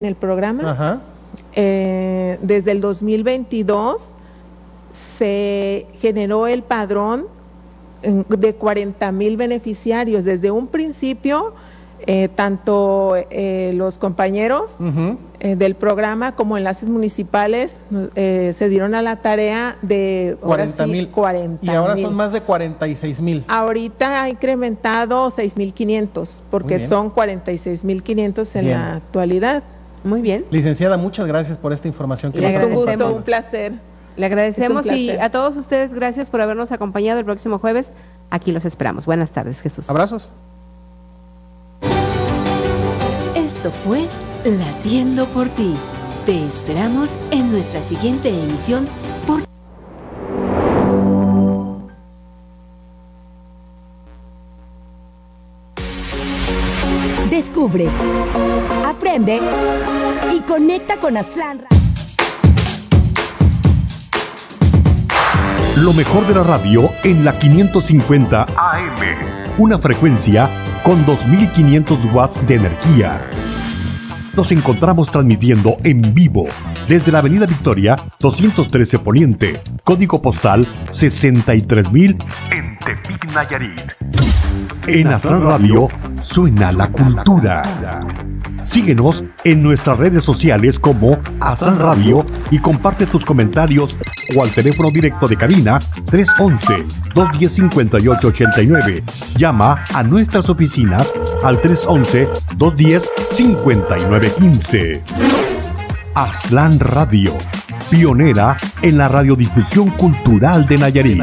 en el programa. Ajá. Desde el 2022 se generó el padrón de 40,000 beneficiarios. Desde un principio, tanto los compañeros del programa como enlaces municipales se dieron a la tarea de 40,000. 40,000. Y ahora son más de 46,000. Ahorita ha incrementado 6,500 porque son 46,500 en la actualidad. Muy bien. Licenciada, muchas gracias por esta información que nos Es un gusto, compartido. un placer. Le agradecemos Es un y placer. a todos ustedes gracias por habernos acompañado el próximo jueves. Aquí los esperamos. Buenas tardes, Jesús. Abrazos. Esto fue Latiendo por ti. Te esperamos en nuestra siguiente emisión por Descubre, aprende y conecta con Aztlán. Lo mejor de la radio en la 550 AM. Una frecuencia con 2500 watts de energía. Nos encontramos transmitiendo en vivo desde la Avenida Victoria 213 Poniente, código postal 63,000 en Tepic, Nayarit. En Aztlán Radio suena la cultura. Síguenos en nuestras redes sociales como Aztlán Radio y comparte tus comentarios o al teléfono directo de cabina 311-210-5889. Llama a nuestras oficinas al 311-210-5915. Aztlán Radio, pionera en la radiodifusión cultural de Nayarit.